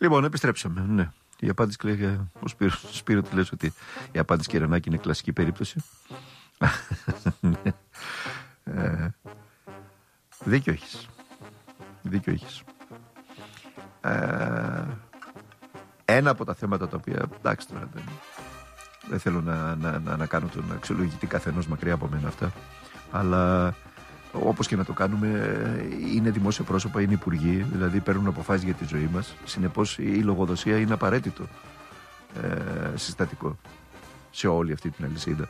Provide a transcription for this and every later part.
Λοιπόν, επιστρέψαμε. Ναι. Η απάντηση, λέει ο Σπύρο, τι λες ότι η απάντηση Κυρανάκη είναι κλασική περίπτωση. Δίκιο έχεις. Ένα από τα θέματα τα οποία, εντάξει τώρα, δεν θέλω να κάνω τον αξιολογητή καθενός, μακριά από μένα αυτά, αλλά όπως και να το κάνουμε, είναι δημόσια πρόσωπα, είναι υπουργοί, δηλαδή παίρνουν αποφάσεις για τη ζωή μας. Συνεπώς η λογοδοσία είναι απαραίτητο συστατικό σε όλη αυτή την αλυσίδα.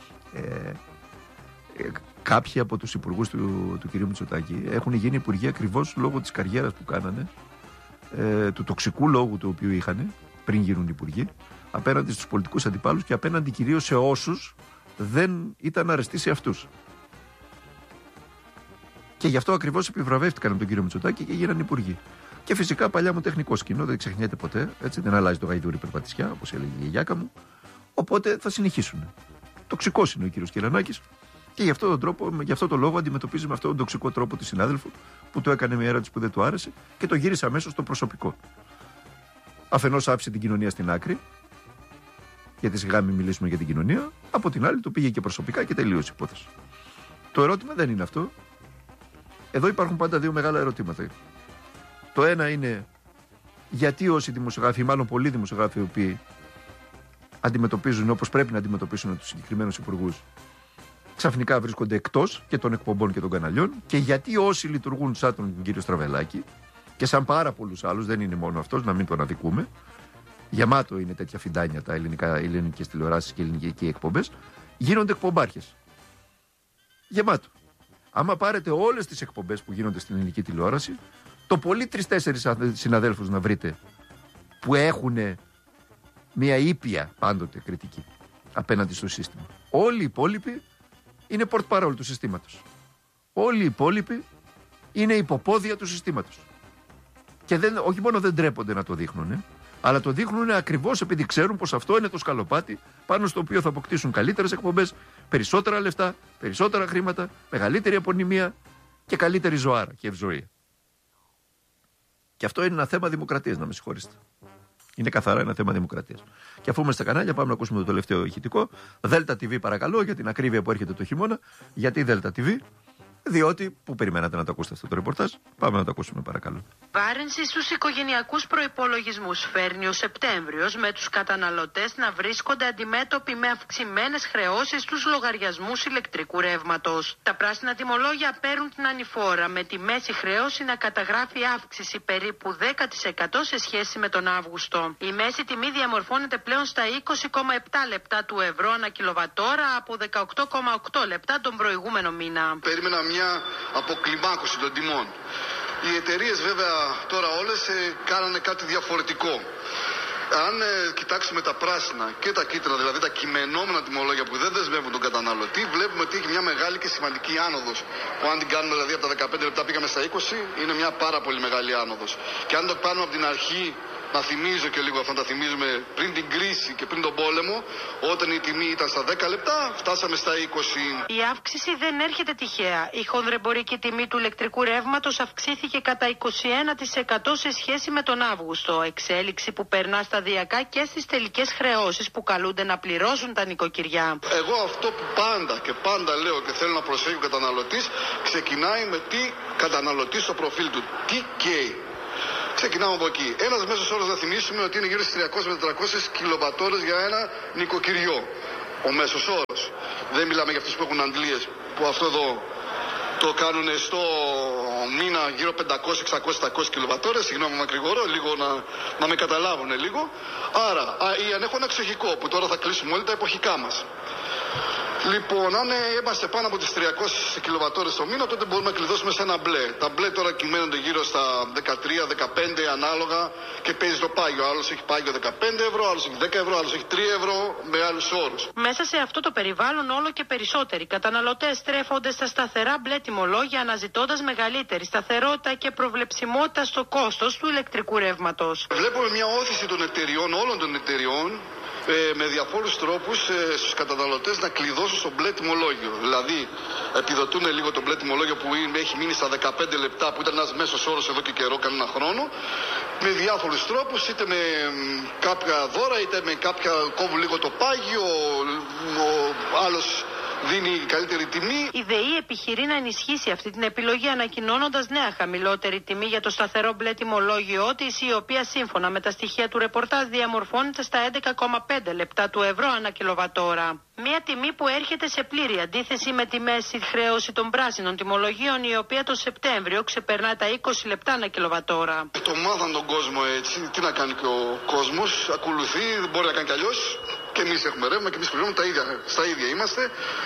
Κάποιοι από τους υπουργούς του κ. Μητσοτάκη έχουν γίνει υπουργοί ακριβώς λόγω της καριέρας που κάνανε, του τοξικού λόγου του οποίου είχαν πριν γίνουν υπουργοί, απέναντι στους πολιτικούς αντιπάλους και απέναντι κυρίως σε όσους δεν ήταν αρεστοί σε αυτούς. Και γι' αυτό ακριβώς επιβραβεύτηκαν από τον κύριο Μητσοτάκη και γίνανε υπουργοί. Και φυσικά παλιά μου τεχνικό σκηνό, δεν ξεχνιέται ποτέ, έτσι, δεν αλλάζει το γαϊδούρι περπατησιά, όπως έλεγε η γιαγιάκα μου. Οπότε θα συνεχίσουν. Τοξικός είναι ο κύριος Κυρανάκης και γι' αυτόν τον τρόπο, γι' αυτόν τον λόγο αντιμετωπίζει με αυτόν τον τοξικό τρόπο τη συνάδελφου που του έκανε μια ερώτηση που δεν του άρεσε και το γύρισε αμέσως στο προσωπικό. Αφενός άφησε την κοινωνία στην άκρη, γιατί σιγά μην μιλήσουμε για την κοινωνία, από την άλλη το πήγε και προσωπικά και τελείωσε η υπόθεση. Το ερώτημα δεν είναι αυτό. Εδώ υπάρχουν πάντα δύο μεγάλα ερωτήματα. Το ένα είναι γιατί όσοι δημοσιογράφοι, μάλλον πολλοί δημοσιογράφοι, οι οποίοι αντιμετωπίζουν όπως πρέπει να αντιμετωπίσουν τους συγκεκριμένους υπουργούς, ξαφνικά βρίσκονται εκτός και των εκπομπών και των καναλιών, και γιατί όσοι λειτουργούν σαν τον κύριο Στραβελάκη και σαν πάρα πολλούς άλλους, δεν είναι μόνο αυτός, να μην τον αδικούμε. Γεμάτο είναι τέτοια φιντάνια τα ελληνικές τηλεοράσεις και ελληνικές εκπομπές, γίνονται εκπομπάρχες. Γεμάτο. Άμα πάρετε όλες τις εκπομπές που γίνονται στην ελληνική τηλεόραση, το πολύ 3-4 συναδέλφους να βρείτε που έχουν μια ήπια πάντοτε κριτική απέναντι στο σύστημα. Όλοι οι υπόλοιποι είναι porte-parole του συστήματος. Όλοι οι υπόλοιποι είναι υποπόδια του συστήματος. Και όχι μόνο δεν ντρέπονται να το δείχνουν, αλλά το δείχνουν ακριβώς επειδή ξέρουν πως αυτό είναι το σκαλοπάτι πάνω στο οποίο θα αποκτήσουν καλύτερες εκπομπές, περισσότερα λεφτά, περισσότερα χρήματα, μεγαλύτερη απονημία και καλύτερη ζωάρα και ευζοία. Και αυτό είναι ένα θέμα δημοκρατίας, να με συγχωρήσετε. Είναι καθαρά ένα θέμα δημοκρατίας. Και αφού είμαστε στα κανάλια, πάμε να ακούσουμε το τελευταίο ηχητικό. Δέλτα TV, παρακαλώ, για την ακρίβεια που έρχεται το χειμώνα. Γιατί Δέλτα TV? Διότι, πού περιμένατε να το ακούσετε αυτό το ρεπορτάζ? Πάμε να το ακούσουμε, παρακαλώ. Βάρυνση στους οικογενειακούς προϋπολογισμούς φέρνει ο Σεπτέμβριος, με τους καταναλωτές να βρίσκονται αντιμέτωποι με αυξημένες χρεώσεις στους λογαριασμούς ηλεκτρικού ρεύματος. Τα πράσινα τιμολόγια παίρνουν την ανηφόρα, με τη μέση χρέωση να καταγράφει αύξηση περίπου 10% σε σχέση με τον Αύγουστο. Η μέση τιμή διαμορφώνεται πλέον στα 20,7 λεπτά του ευρώ ανά κιλοβατόρα από 18,8 λεπτά τον προηγούμενο μήνα. Περίμενα μια αποκλιμάκωση των τιμών. Οι εταιρείες βέβαια τώρα όλες κάνανε κάτι διαφορετικό. Αν κοιτάξουμε τα πράσινα και τα κίτρινα, δηλαδή τα κειμενόμενα τιμολόγια που δεν δεσμεύουν τον καταναλωτή, βλέπουμε ότι έχει μια μεγάλη και σημαντική άνοδος. Που αν την κάνουμε δηλαδή από τα 15 λεπτά πήγαμε στα 20, είναι μια πάρα πολύ μεγάλη άνοδος. Και αν το κάνουμε από την αρχή, να θυμίζω και λίγο αυτό, να τα θυμίζουμε πριν την κρίση και πριν τον πόλεμο, όταν η τιμή ήταν στα 10 λεπτά, φτάσαμε στα 20. Η αύξηση δεν έρχεται τυχαία. Η χονδρεμπορική τιμή του ηλεκτρικού ρεύματος αυξήθηκε κατά 21% σε σχέση με τον Αύγουστο. Εξέλιξη που περνά σταδιακά και στις τελικές χρεώσεις που καλούνται να πληρώσουν τα νοικοκυριά. Εγώ αυτό που πάντα λέω και θέλω να προσέχει ο καταναλωτής, ξεκινάει με τι καταναλωτή στο προφίλ του. Τι καίει. Ξεκινάμε από εκεί. Ένας μέσος όρος, να θυμίσουμε ότι είναι γύρω στις 300 με 400 κιλοβατόρες για ένα νοικοκυριό. Ο μέσος όρος. Δεν μιλάμε για αυτούς που έχουν αντλίες, που αυτό εδώ το κάνουν στο μήνα γύρω 500, 600, 700 κιλοβατόρες. Συγγνώμη, μακρηγορώ λίγο να με καταλάβουν λίγο. Άρα, ή αν έχω ένα εξοχικό, που τώρα θα κλείσουμε όλοι τα εποχικά μας. Λοιπόν, αν είμαστε πάνω από τις 300 κιλοβατόρες το μήνα, τότε μπορούμε να κλειδώσουμε σε ένα μπλε. Τα μπλε τώρα κυμαίνονται γύρω στα 13-15 ανάλογα και παίζει το πάγιο. Άλλος έχει πάγιο 15 ευρώ, άλλος έχει 10 ευρώ, άλλος έχει 3 ευρώ, με άλλους όρους. Μέσα σε αυτό το περιβάλλον, όλο και περισσότεροι καταναλωτές στρέφονται στα σταθερά μπλε τιμολόγια, αναζητώντας μεγαλύτερη σταθερότητα και προβλεψιμότητα στο κόστος του ηλεκτρικού ρεύματος. Βλέπουμε μια όθηση των εταιριών, όλων των εταιριών, με διαφόρους τρόπους στους καταναλωτές να κλειδώσουν στο μπλε τιμολόγιο. Δηλαδή, επιδοτούν λίγο το μπλε τιμολόγιο που έχει μείνει στα 15 λεπτά, που ήταν ένας μέσος όρος εδώ και καιρό, κανένα χρόνο, με διάφορους τρόπους, είτε με κάποια δώρα, είτε με κάποια κόβουν λίγο το πάγιο, ο άλλος δίνει καλύτερη τιμή. Η ΔΕΗ επιχειρεί να ενισχύσει αυτή την επιλογή, ανακοινώνοντας νέα χαμηλότερη τιμή για το σταθερό μπλε τιμολόγιο της, η οποία σύμφωνα με τα στοιχεία του ρεπορτάζ διαμορφώνεται στα 11,5 λεπτά του ευρώ ανά κιλοβατόρα. Μια τιμή που έρχεται σε πλήρη αντίθεση με τη μέση χρέωση των πράσινων τιμολογίων, η οποία το Σεπτέμβριο ξεπερνά τα 20 λεπτά ανά κιλοβατόρα. Το μάθαν τον κόσμο έτσι. Τι να κάνει και ο κόσμος, ακολουθεί, δεν μπορεί να κάνει κι αλλιώς. Και εμείς έχουμε ρεύμα και εμείς πληρώνουμε στα ίδια είμαστε.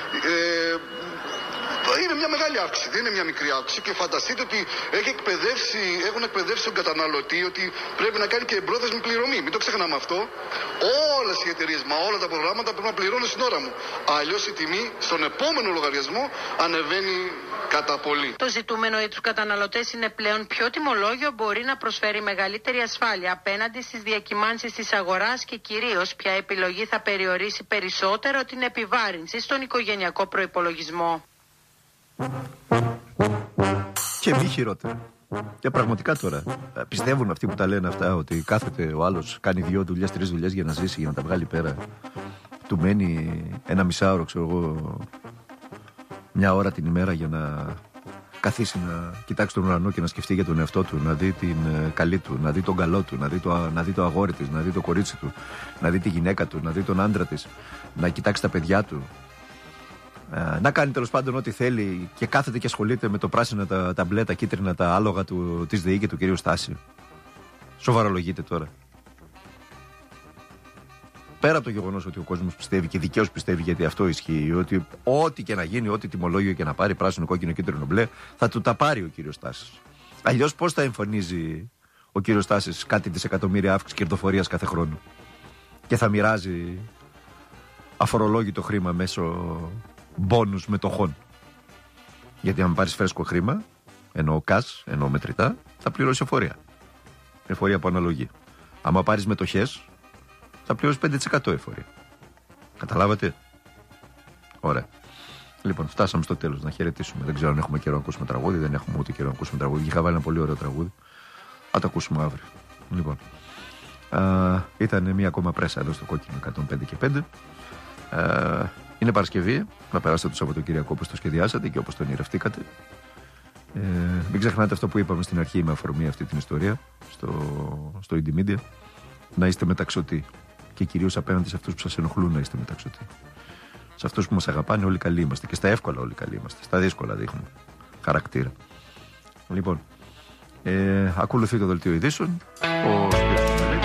Είναι μια μεγάλη αύξηση, δεν είναι μια μικρή αύξηση και φανταστείτε ότι έχουν εκπαιδεύσει τον καταναλωτή ότι πρέπει να κάνει και εμπρόθεσμη πληρωμή. Μην το ξεχνάμε αυτό. Όλες οι εταιρείες, όλα τα προγράμματα πρέπει να πληρώνουν στην ώρα μου. Αλλιώς η τιμή στον επόμενο λογαριασμό ανεβαίνει κατά πολύ. Το ζητούμενο για τους καταναλωτές είναι πλέον ποιο τιμολόγιο μπορεί να προσφέρει μεγαλύτερη ασφάλεια απέναντι στις διακυμάνσεις της αγοράς και κυρίως ποια επιλογή θα περιορίσει περισσότερο την επιβάρυνση στον οικογενειακό προϋπολογισμό. Και μη χειρότερα. Και πραγματικά τώρα πιστεύουν αυτοί που τα λένε αυτά ότι κάθεται ο άλλος, κάνει 2 δουλειές, 3 δουλειές για να ζήσει, για να τα βγάλει πέρα. Του μένει ένα μισάωρο, ξέρω εγώ, 1 ώρα την ημέρα για να καθίσει να κοιτάξει τον ουρανό και να σκεφτεί για τον εαυτό του, να δει την καλή του, να δει τον καλό του, να δει το αγόρι της, να δει το κορίτσι του, να δει τη γυναίκα του, να δει τον άντρα της, να κοιτάξει τα παιδιά του. Να κάνει τέλος πάντων ό,τι θέλει και κάθεται και ασχολείται με το πράσινα, τα μπλε, τα κίτρινα, τα άλογα της ΔΕΗ και του κυρίου Στάση. Σοβαρολογείται τώρα. Πέρα από το γεγονός ότι ο κόσμος πιστεύει και δικαίως πιστεύει, γιατί αυτό ισχύει, ότι ό,τι και να γίνει, ό,τι τιμολόγιο και να πάρει, πράσινο, κόκκινο, κίτρινο, μπλε, θα του τα πάρει ο κύριος Στάσης. Αλλιώς πώς θα εμφανίζει ο κύριος Στάσης κάτι δισεκατομμύρια αύξηση κερδοφορίας κάθε χρόνο και θα μοιράζει αφορολόγητο χρήμα μέσω μπόνους μετοχών? Γιατί αν πάρεις φρέσκο χρήμα, εννοώ cash, εννοώ μετρητά, θα πληρώσει εφορία. Εφορία που αναλογεί. Άμα πάρεις μετοχές, θα πληρώσει 5% εφορία. Καταλάβατε? Ωραία. Λοιπόν, φτάσαμε στο τέλος. Να χαιρετήσουμε. Δεν ξέρω αν έχουμε καιρό να ακούσουμε τραγούδι. Δεν έχουμε ούτε καιρό να ακούσουμε τραγούδι. Είχα βάλει ένα πολύ ωραίο τραγούδι. Θα το ακούσουμε αύριο. Λοιπόν, ήταν μία ακόμα πρέσα εδώ στο κόκκινο 105 και 5. Είναι Παρασκευή. Να περάσετε το Σαββατοκύριακο όπως το σχεδιάσατε και όπως το ονειρευτήκατε. Μην ξεχνάτε αυτό που είπαμε στην αρχή με αφορμή αυτή την ιστορία στο Indie Media. Να είστε μεταξωτοί. Και κυρίως απέναντι σε αυτούς που σας ενοχλούν να είστε μεταξωτοί. Σε αυτούς που μας αγαπάνε όλοι καλοί είμαστε. Και στα εύκολα όλοι καλοί είμαστε. Στα δύσκολα δείχνουμε χαρακτήρα. Λοιπόν, ακολουθεί το δελτίο ειδήσεων. Ο Σπύρος Μελέτης.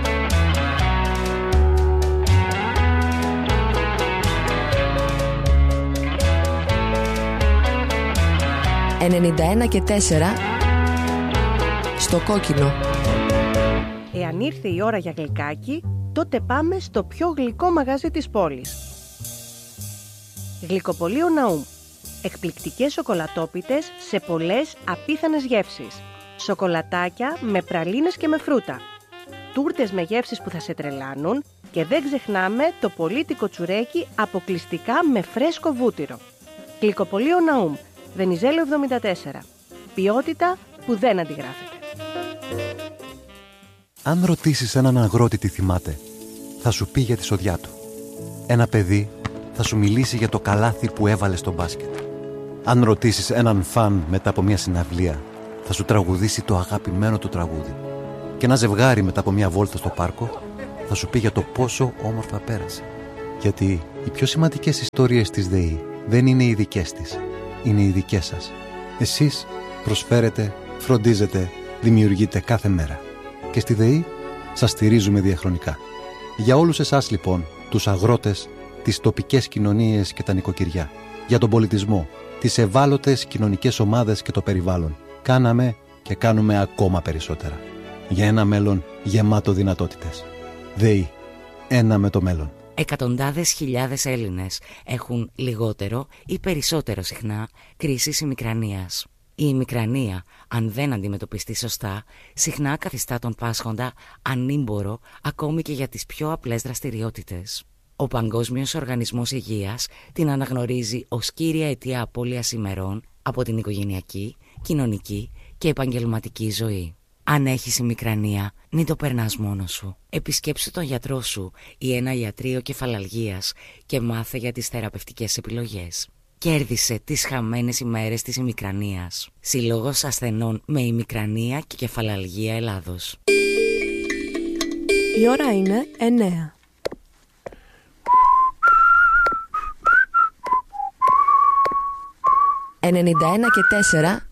«91 και 4» στο κόκκινο. Εάν ήρθε η ώρα για γλυκάκι, τότε πάμε στο πιο γλυκό μαγαζί της πόλης. Γλυκοπωλείο Ναούμ. Εκπληκτικές σοκολατόπιτες σε πολλές απίθανες γεύσεις. Σοκολατάκια με πραλίνες και με φρούτα. Τούρτες με γεύσεις που θα σε τρελάνουν και δεν ξεχνάμε το πολύτικο τσουρέκι αποκλειστικά με φρέσκο βούτυρο. Γλυκοπωλείο Ναούμ. Βενιζέλο 74. Ποιότητα που δεν αντιγράφεται. Αν ρωτήσεις έναν αγρότη τι θυμάται, θα σου πει για τη σοδιά του. Ένα παιδί θα σου μιλήσει για το καλάθι που έβαλε στο μπάσκετ. Αν ρωτήσεις έναν φαν μετά από μια συναυλία, θα σου τραγουδήσει το αγαπημένο του τραγούδι. Και ένα ζευγάρι μετά από μια βόλτα στο πάρκο θα σου πει για το πόσο όμορφα πέρασε. Γιατί οι πιο σημαντικές ιστορίες της ΔΕΗ δεν είναι οι δικές της, είναι οι δικές σας. Εσείς προσφέρετε, φροντίζετε, δημιουργείτε κάθε μέρα. Και στη ΔΕΗ σας στηρίζουμε διαχρονικά. Για όλους εσάς λοιπόν, τους αγρότες, τις τοπικές κοινωνίες και τα νοικοκυριά, για τον πολιτισμό, τις ευάλωτες κοινωνικές ομάδες και το περιβάλλον, κάναμε και κάνουμε ακόμα περισσότερα. Για ένα μέλλον γεμάτο δυνατότητες. ΔΕΗ. Ένα με το μέλλον. Εκατοντάδες χιλιάδες Έλληνες έχουν λιγότερο ή περισσότερο συχνά κρίσεις ημικρανίας. Η ημικρανία, αν δεν αντιμετωπιστεί σωστά, συχνά καθιστά τον πάσχοντα ανήμπορο ακόμη και για τις πιο απλές δραστηριότητες. Ο Παγκόσμιος Οργανισμός Υγείας την αναγνωρίζει ως κύρια αιτία απώλειας ημερών από την οικογενειακή, κοινωνική και επαγγελματική ζωή. Αν έχεις ημικρανία, μην το περνάς μόνος σου. Επισκέψου τον γιατρό σου ή ένα ιατρείο κεφαλαλγίας και μάθε για τις θεραπευτικές επιλογές. Κέρδισε τις χαμένες ημέρες της ημικρανίας. Συλλόγος ασθενών με ημικρανία και κεφαλαλγία Ελλάδος. Η ώρα είναι 9. «91 και 4